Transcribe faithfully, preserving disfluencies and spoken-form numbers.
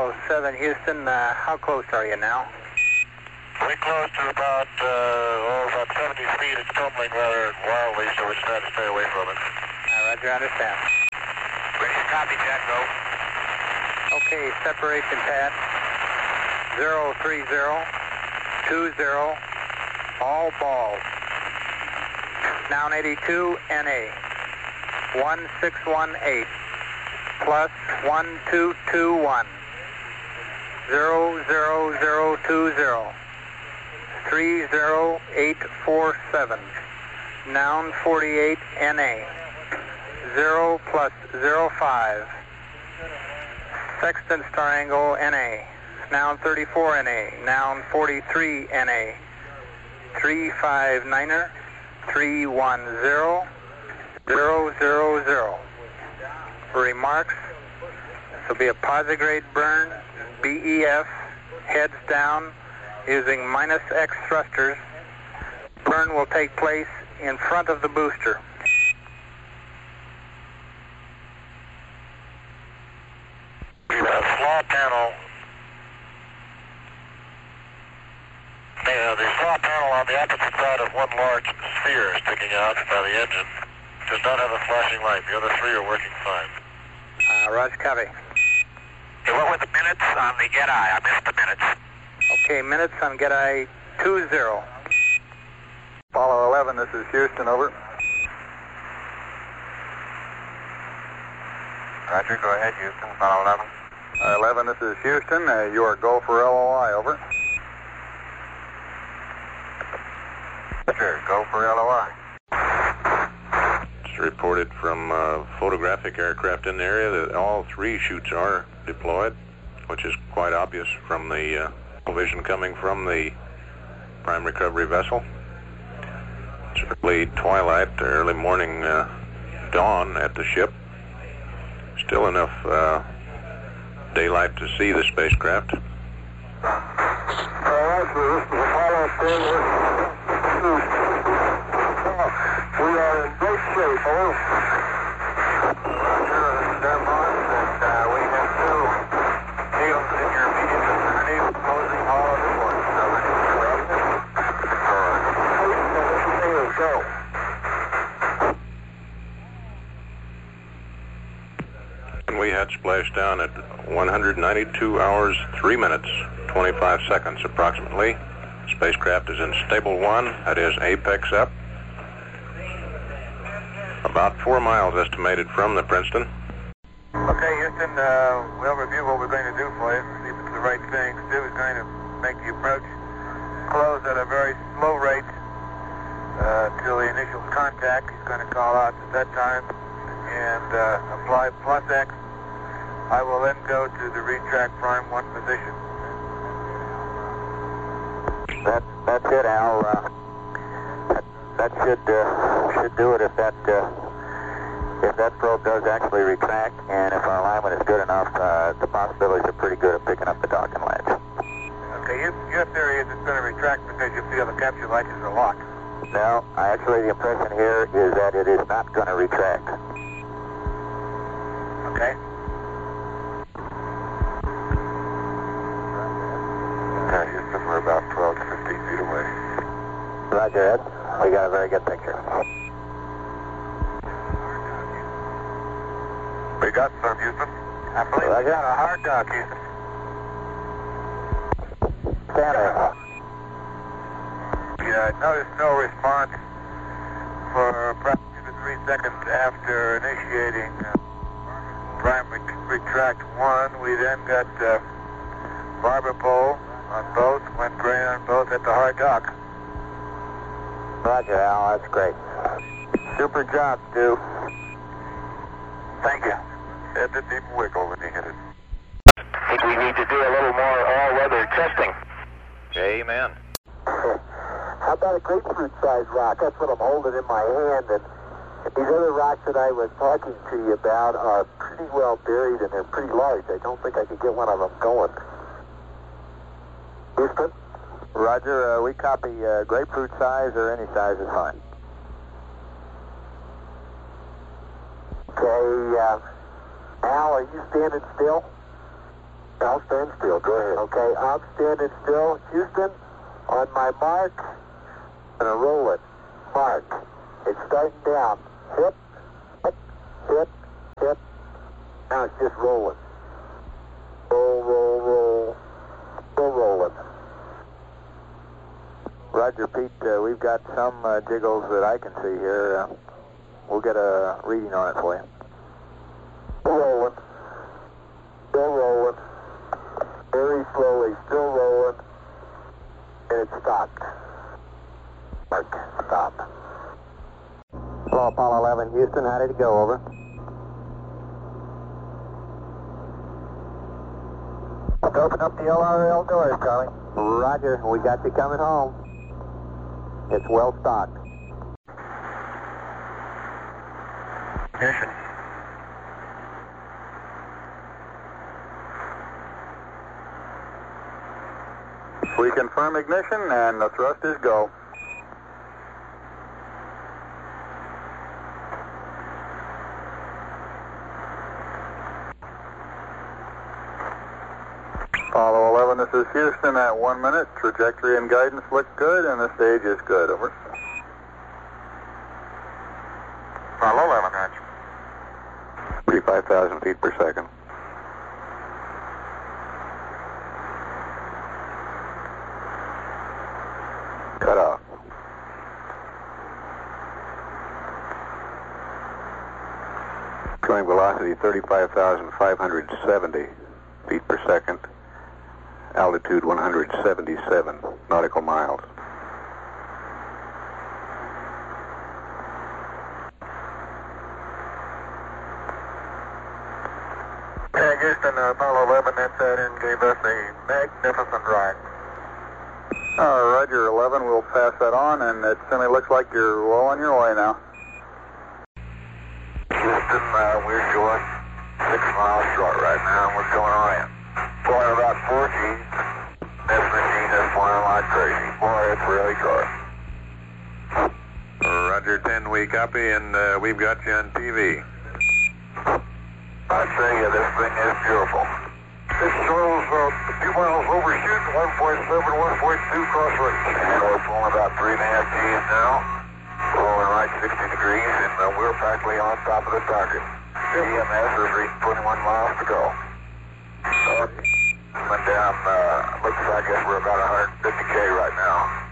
Bravo seven, Houston. Uh, how close are you now? We're close to about, uh, oh, about seventy feet. It's tumbling rather wildly, so we're trying to stay away from it. Uh, Roger, understand. Ready to copy, Jack, go. Okay, separation pad. zero three zero two zero, all balls. Noun eighty-two, N A. one six one eight. Plus one two two one. zero zero zero two zero. three zero eight four seven. Noun forty-eight, N A. zero plus zero five. Sextant star angle, N A. Noun thirty-four, N A. Noun forty-three, N A. three five niner, three one zero, zero zero zero. Remarks, this will be a posigrade burn, B E F, heads down, using minus X thrusters. Burn will take place in front of the booster. We have a slaw panel. Yeah, the slaw panel on the opposite side of one large sphere sticking out by the engine does not have a flashing light. The other three are working fine. Uh, Roger, copy. Hey, what were the minutes on the Get Eye? I missed the minutes. Okay, minutes on Get Eye two zero. Apollo eleven, this is Houston, over. Roger, go ahead, Houston. Apollo eleven. Uh, eleven, this is Houston. Uh, you are go for L O I, over. Roger, go for L O I. It's reported from uh, photographic aircraft in the area that all three chutes are deployed, which is quite obvious from the uh, vision coming from the prime recovery vessel. It's early twilight, early morning uh, dawn at the ship. Still enough uh, daylight to see the spacecraft. We are in great shape, over. Roger, this is Denmark, and uh, we have two shields in your immediate vicinity closing all of the ports. So ready to go. And we had splashdown at one hundred ninety-two hours, three minutes, twenty-five seconds approximately. Spacecraft is in stable one, that is apex up. About four miles estimated from the Princeton. Okay, Houston, uh, we'll review what we're going to do for you, see if it's the right thing. Stu is going to make the approach close at a very slow rate uh, till the initial contact. He's going to call out at that time and uh, apply plus X. I will then go to the retract prime one position. That, that's it, Al. Uh, that, that should uh, should do it if that uh, if that probe does actually retract, and if our alignment is good enough, uh, the possibilities are pretty good of picking up the docking ledge. Okay, your, your theory is it's going to retract because you feel the capture latches are locked. No, I actually the impression here is that it is not going to retract. Okay. Okay, Houston, we're about twelve to fifteen feet away. Roger, Ed. We got a very good picture. We got some, Houston. I believe Roger. we got a hard dock, Houston. Center. We uh, noticed no response for approximately two to three seconds after initiating uh, prime ret retract one. We then got uh, barber pole on both, went gray on both at the hard dock. Roger, Al. That's great. Super job, Stu. Thank you. It didn't even wiggle when he hit it. I think we need to do a little more all-weather testing. Amen. How about a grapefruit-sized rock? That's what I'm holding in my hand. And these other rocks that I was talking to you about are pretty well buried, and they're pretty large. I don't think I could get one of them going. Houston? Roger, uh, we copy uh, grapefruit size or any size is fine. Okay, uh, Al, are you standing still? I'll stand still. Go ahead. Okay, I'm standing still. Houston, on my mark, gonna roll it. Mark. It's starting down. Hit, hit, hit, hit. Now it's just rolling. Roll, roll, roll. Still rolling. Roger, Pete, uh, we've got some uh, jiggles that I can see here. Uh, we'll get a reading on it for you. Still rolling. Still rolling. Very slowly, still rolling. And it stopped. Mark, stop. Hello, Apollo eleven, Houston, how did it go? Over. Open up the L R L doors, Charlie. Roger, we got you coming home. It's well stocked. Ignition. We confirm ignition and the thrusters go. Apollo eleven, this is Houston at one minute. Trajectory and guidance look good, and the stage is good. Over. Apollo eleven, Roger. thirty-five thousand feet per second. Cut off. Going velocity thirty-five thousand five hundred seventy feet per second. Altitude one hundred seventy-seven nautical miles. Yeah, Houston, uh, Apollo eleven, that set in, gave us a magnificent ride. Uh, Roger, eleven, we'll pass that on, and it certainly looks like you're well on your way now. Houston, uh, we're short, six miles short right now, and we're going around. Flying about four Gs. This machine is flying like crazy. Boy, it's really short. Roger, ten, we copy, and uh, we've got you on T V. I tell you, this thing is beautiful. This shows uh, two miles overshoot, one point seven, one point two cross range. And we're pulling about three and a half Gs now. Rolling right sixty degrees, and uh, we're practically on top of the target. E M S has reached twenty-one miles to go. So, went down, uh, looks like I guess we're about one hundred fifty K right now.